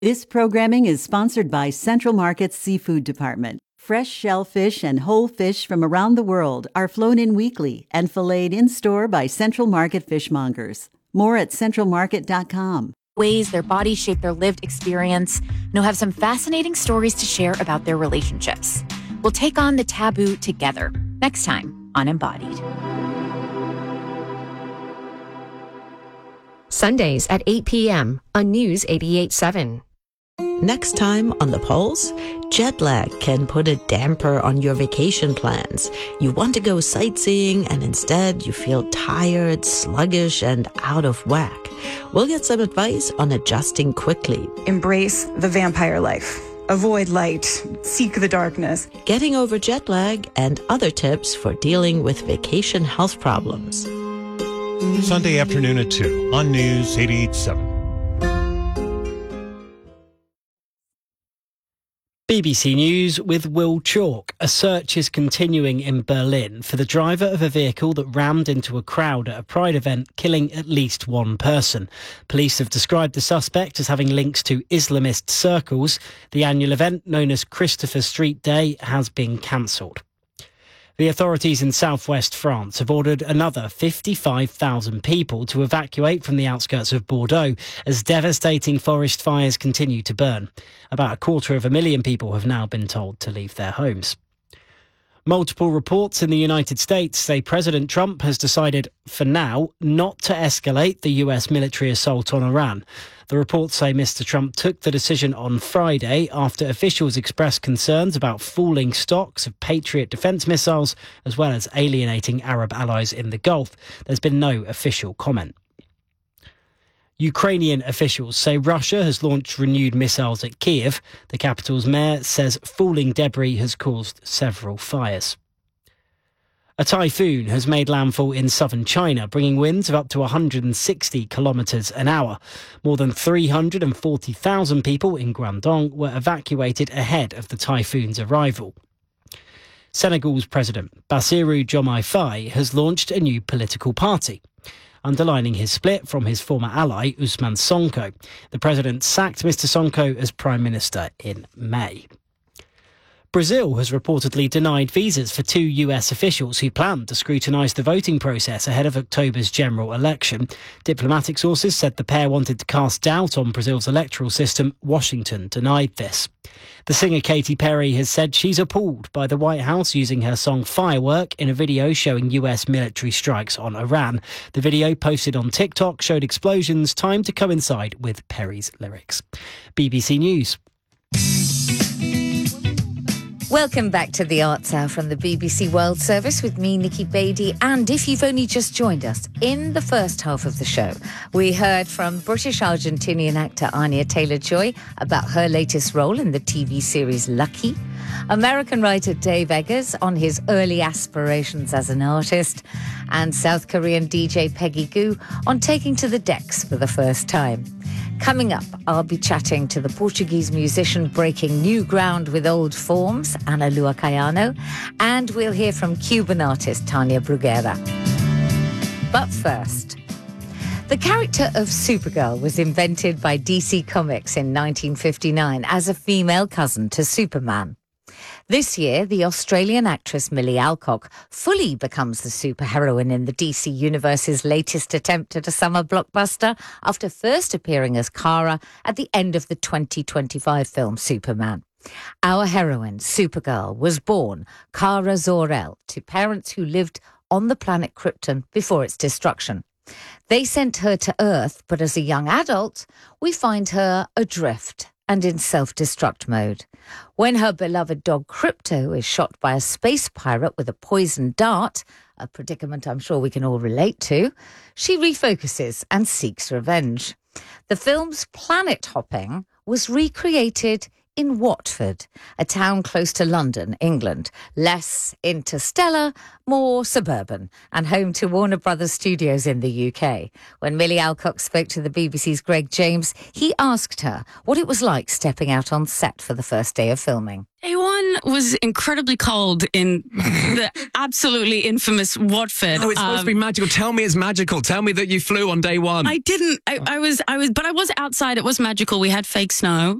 This programming is sponsored by Central Market's Seafood Department. Fresh shellfish and whole fish from around the world are flown in weekly and filleted in-store by Central Market fishmongers. More at centralmarket.com. Ways their bodies shape their lived experience, and have some fascinating stories to share about their relationships. We'll take on the taboo together next time on Embodied. Sundays at 8 p.m. on News 88.7. Next time on The Pulse, jet lag can put a damper on your vacation plans. You want to go sightseeing and instead you feel tired, sluggish, and out of whack. We'll get some advice on adjusting quickly. Embrace the vampire life. Avoid light. Seek the darkness. Getting over jet lag and other tips for dealing with vacation health problems. Sunday afternoon at 2 on News 88.7. BBC News with Will Chalk. A search is continuing in Berlin for the driver of a vehicle that rammed into a crowd at a Pride event, killing at least one person. Police have described the suspect as having links to Islamist circles. The annual event, known as Christopher Street Day, has been cancelled. The authorities in southwest France have ordered another 55,000 people to evacuate from the outskirts of Bordeaux as devastating forest fires continue to burn. About 250,000 people have now been told to leave their homes. Multiple reports in the United States say President Trump has decided, for now, not to escalate the US military assault on Iran. The reports say Mr. Trump took the decision on Friday after officials expressed concerns about falling stocks of Patriot defense missiles, as well as alienating Arab allies in the Gulf. There's been no official comment. Ukrainian officials say Russia has launched renewed missiles at Kiev. The capital's mayor says falling debris has caused several fires. A typhoon has made landfall in southern China, bringing winds of up to 160 kilometres an hour. More than 340,000 people in Guangdong were evacuated ahead of the typhoon's arrival. Senegal's President Bassirou Diomaye Faye has launched a new political party, underlining his split from his former ally Ousmane Sonko. The president sacked Mr. Sonko as Prime Minister in May. Brazil has reportedly denied visas for 2 US officials who planned to scrutinise the voting process ahead of October's general election. Diplomatic sources said the pair wanted to cast doubt on Brazil's electoral system. Washington denied this. The singer Katy Perry has said she's appalled by the White House using her song Firework in a video showing US military strikes on Iran. The video, posted on TikTok, showed explosions timed to coincide with Perry's lyrics. BBC News. Welcome back to the Arts Hour from the BBC World Service with me, Nikki Beattie. And if you've only just joined us, in the first half of the show, we heard from British-Argentinian actor Anya Taylor-Joy about her latest role in the TV series Lucky, American writer Dave Eggers on his early aspirations as an artist, and South Korean DJ Peggy Gou on taking to the decks for the first time. Coming up, I'll be chatting to the Portuguese musician breaking new ground with old forms, Ana Lua Caiano, and we'll hear from Cuban artist Tania Bruguera. But first, the character of Supergirl was invented by DC Comics in 1959 as a female cousin to Superman. This year, the Australian actress Millie Alcock fully becomes the superheroine in the DC Universe's latest attempt at a summer blockbuster after first appearing as Kara at the end of the 2025 film Superman. Our heroine, Supergirl, was born Kara Zor-El to parents who lived on the planet Krypton before its destruction. They sent her to Earth, but as a young adult, we find her adrift and in self-destruct mode. When her beloved dog Krypto is shot by a space pirate with a poisoned dart, a predicament I'm sure we can all relate to, she refocuses and seeks revenge. The film's planet hopping was recreated in Watford, a town close to London, England. Less interstellar, more suburban, and home to Warner Brothers Studios in the UK. When Millie Alcock spoke to the BBC's Greg James, he asked her what it was like stepping out on set for the first day of filming. Day one was incredibly cold in the absolutely infamous Watford. Oh, it's supposed to be magical. Tell me it's magical. Tell me that you flew on day one. I didn't. I was outside. It was magical. We had fake snow.